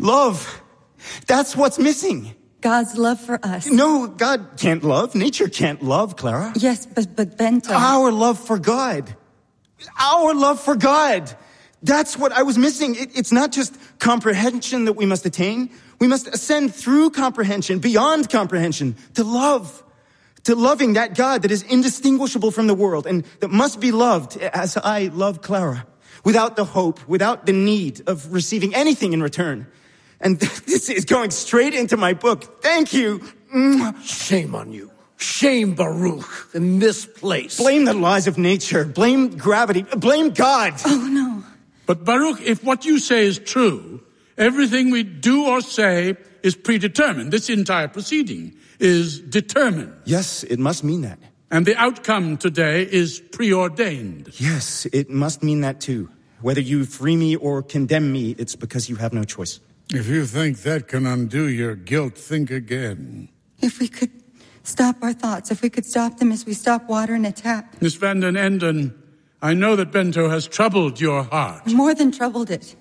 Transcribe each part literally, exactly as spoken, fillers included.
Love. That's what's missing. God's love for us. No, God can't love. Nature can't love, Clara. Yes, but, but Bento. Our love for God. Our love for God. That's what I was missing. It, it's not just comprehension that we must attain. We must ascend through comprehension, beyond comprehension, to love. To loving that God that is indistinguishable from the world and that must be loved as I love Clara. Without the hope, without the need of receiving anything in return. And this is going straight into my book. Thank you. Shame on you. Shame, Baruch, in this place. Blame the laws of nature. Blame gravity. Blame God. Oh, no. But Baruch, if what you say is true, everything we do or say is predetermined. This entire proceeding is determined. Yes, it must mean that. And the outcome today is preordained. Yes, it must mean that too. Whether you free me or condemn me, it's because you have no choice. If you think that can undo your guilt, think again. If we could stop our thoughts, if we could stop them as we stop water in a tap. Miss Van den Enden, I know that Bento has troubled your heart. More than troubled it.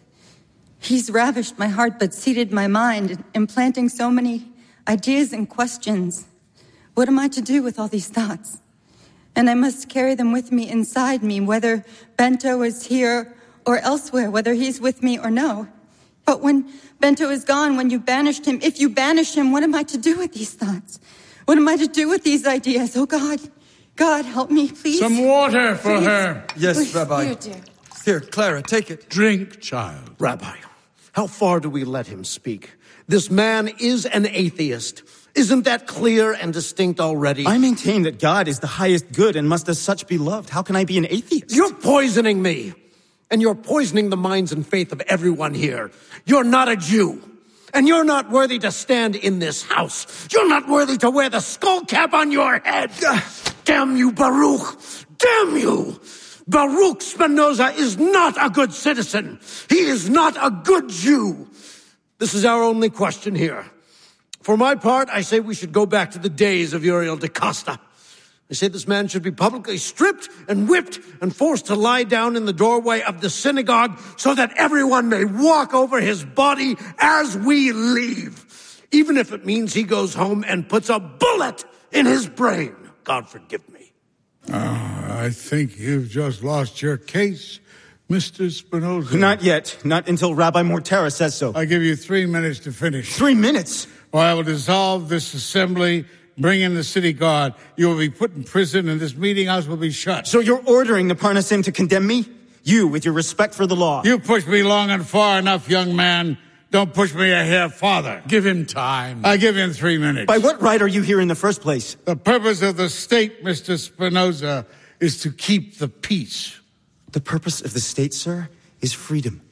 He's ravished my heart but seated my mind, implanting so many ideas and questions. What am I to do with all these thoughts? And I must carry them with me inside me, whether Bento is here or elsewhere, whether he's with me or no. But when Bento is gone, when you banished him, if you banish him, what am I to do with these thoughts? What am I to do with these ideas? Oh, God, God, help me, please. Some water for Please. her. Yes, Please. Rabbi. Here, dear. Here, Clara, take it. Drink, child. Rabbi, how far do we let him speak? This man is an atheist. Isn't that clear and distinct already? I maintain that God is the highest good and must as such be loved. How can I be an atheist? You're poisoning me. And you're poisoning the minds and faith of everyone here. You're not a Jew. And you're not worthy to stand in this house. You're not worthy to wear the skull cap on your head. Damn you, Baruch. Damn you. Baruch Spinoza is not a good citizen. He is not a good Jew. This is our only question here. For my part, I say we should go back to the days of Uriel da Costa. I say this man should be publicly stripped and whipped and forced to lie down in the doorway of the synagogue so that everyone may walk over his body as we leave. Even if it means he goes home and puts a bullet in his brain. God forgive me. Oh, I think you've just lost your case, Mister Spinoza. Not yet. Not until Rabbi Mortera says so. I give you three minutes to finish. Three minutes? Or I will dissolve this assembly, bring in the city guard. You will be put in prison, and this meeting house will be shut. So you're ordering the Parnasim to condemn me? You, with your respect for the law. You pushed me long and far enough, young man. Don't push me a hair farther. Give him time. I give him three minutes. By what right are you here in the first place? The purpose of the state, Mister Spinoza, is to keep the peace. The purpose of the state, sir, is freedom.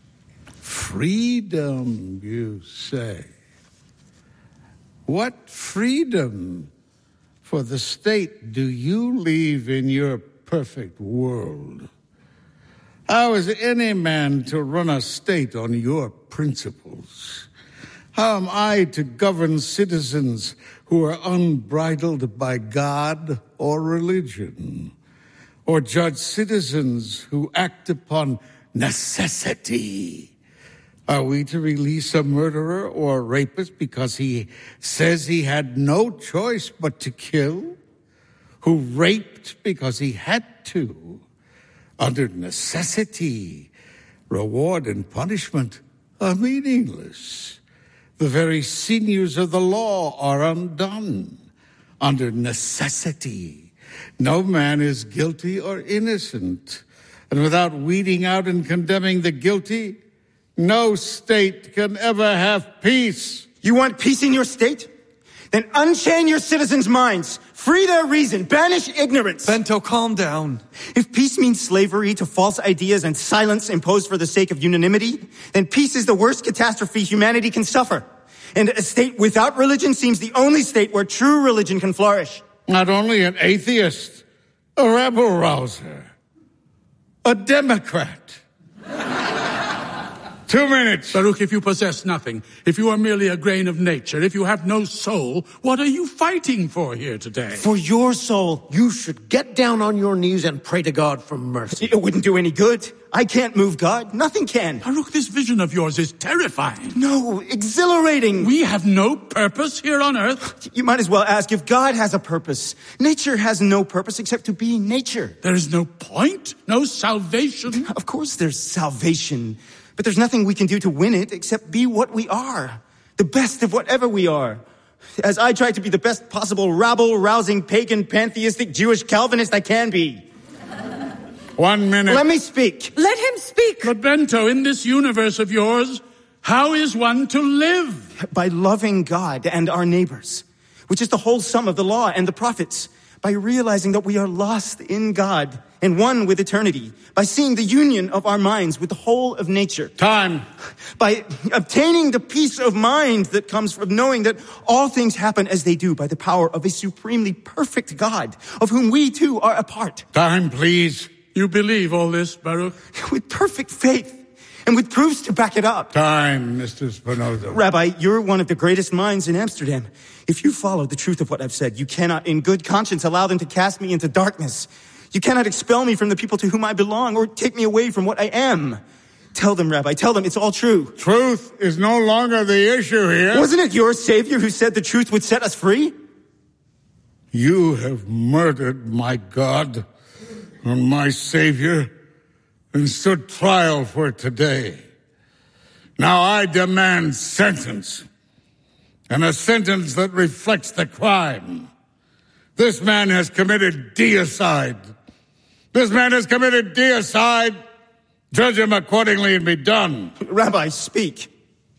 Freedom, you say? What freedom for the state do you leave in your perfect world? How is any man to run a state on your principles? How am I to govern citizens who are unbridled by God or religion? Or judge citizens who act upon necessity? Are we to release a murderer or a rapist because he says he had no choice but to kill? Who raped because he had to? Under necessity, reward and punishment are meaningless. The very sinews of the law are undone. Under necessity, no man is guilty or innocent. And without weeding out and condemning the guilty, no state can ever have peace. You want peace in your state? Then unchain your citizens' minds. Free their reason. Banish ignorance. Bento, calm down. If peace means slavery to false ideas and silence imposed for the sake of unanimity, then peace is the worst catastrophe humanity can suffer. And a state without religion seems the only state where true religion can flourish. Not only an atheist, a rabble-rouser, a Democrat. Two minutes. Baruch, if you possess nothing, if you are merely a grain of nature, if you have no soul, what are you fighting for here today? For your soul, you should get down on your knees and pray to God for mercy. It wouldn't do any good. I can't move God. Nothing can. Baruch, this vision of yours is terrifying. No, exhilarating. We have no purpose here on earth. You might as well ask if God has a purpose. Nature has no purpose except to be nature. There is no point, no salvation. Of course there's salvation, but there's nothing we can do to win it except be what we are. The best of whatever we are. As I try to be the best possible rabble-rousing, pagan, pantheistic, Jewish Calvinist I can be. One minute. Let me speak. Let him speak. But Bento, in this universe of yours, how is one to live? By loving God and our neighbors, which is the whole sum of the law and the prophets. By realizing that we are lost in God and one with eternity. By seeing the union of our minds with the whole of nature. Time. By obtaining the peace of mind that comes from knowing that all things happen as they do by the power of a supremely perfect God, of whom we too are a part. Time, please. You believe all this, Baruch? With perfect faith and with proofs to back it up. Time, Mister Spinoza. Rabbi, you're one of the greatest minds in Amsterdam. If you follow the truth of what I've said, you cannot in good conscience allow them to cast me into darkness. You cannot expel me from the people to whom I belong or take me away from what I am. Tell them, Rabbi, tell them it's all true. Truth is no longer the issue here. Wasn't it your Savior who said the truth would set us free? You have murdered my God and my Savior and stood trial for today. Now I demand sentence, and a sentence that reflects the crime. This man has committed deicide. This man has committed deicide. Judge him accordingly and be done. Rabbi, speak.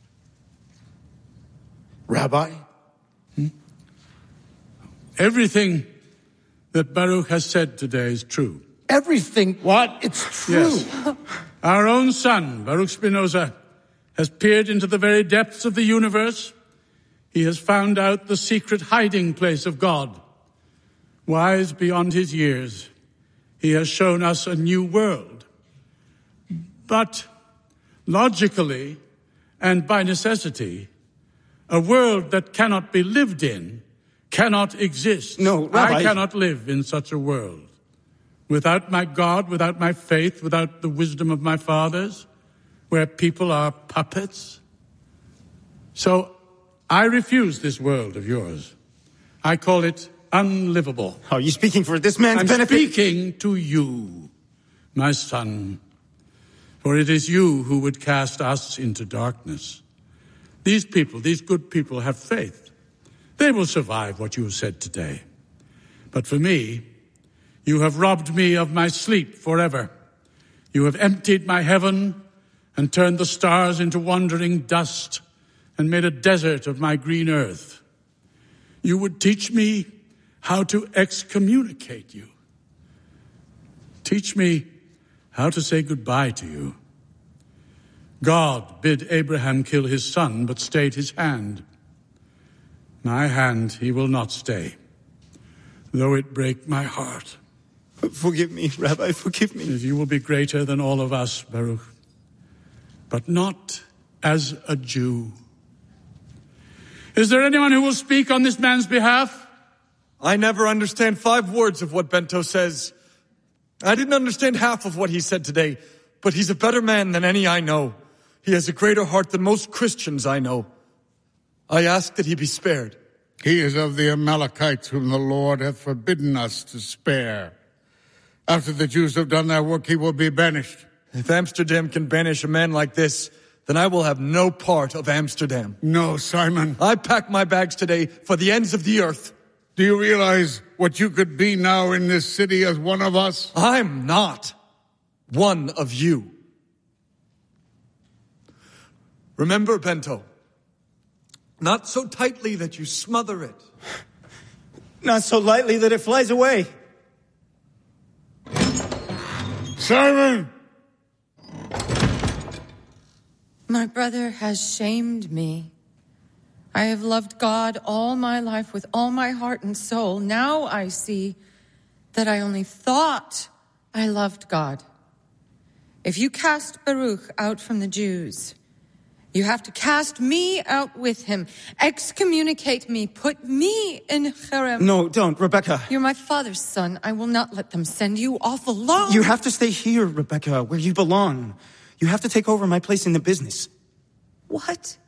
Rabbi? Hmm? Everything that Baruch has said today is true. Everything. What? It's true. Yes. Our own son, Baruch Spinoza, has peered into the very depths of the universe. He has found out the secret hiding place of God. Wise beyond his years, he has shown us a new world. But logically and by necessity, a world that cannot be lived in cannot exist. No, Rabbi. I cannot live in such a world. Without my God, without my faith, without the wisdom of my fathers, where people are puppets. So I refuse this world of yours. I call it unlivable. Are you speaking for this man's I'm benefit? speaking to you, my son, for it is you who would cast us into darkness. These people, these good people, have faith. They will survive what you have said today. But for me, you have robbed me of my sleep forever. You have emptied my heaven and turned the stars into wandering dust and made a desert of my green earth. You would teach me how to excommunicate you. Teach me how to say goodbye to you. God bid Abraham kill his son, but stayed his hand. My hand he will not stay, though it break my heart. Forgive me, Rabbi, forgive me. You will be greater than all of us, Baruch, but not as a Jew. Is there anyone who will speak on this man's behalf? I never understand five words of what Bento says. I didn't understand half of what he said today, but he's a better man than any I know. He has a greater heart than most Christians I know. I ask that he be spared. He is of the Amalekites whom the Lord hath forbidden us to spare. After the Jews have done their work, he will be banished. If Amsterdam can banish a man like this, then I will have no part of Amsterdam. No, Simon. I pack my bags today for the ends of the earth. Do you realize what you could be now in this city as one of us? I'm not one of you. Remember, Bento, not so tightly that you smother it. Not so lightly that it flies away. Simon! My brother has shamed me. I have loved God all my life with all my heart and soul. Now I see that I only thought I loved God. If you cast Baruch out from the Jews, You have to cast me out with him, excommunicate me, put me in harem. No, don't, Rebecca. You're my father's son. I will not let them send you off alone. You have to stay here, Rebecca, where you belong. You have to take over my place in the business. What?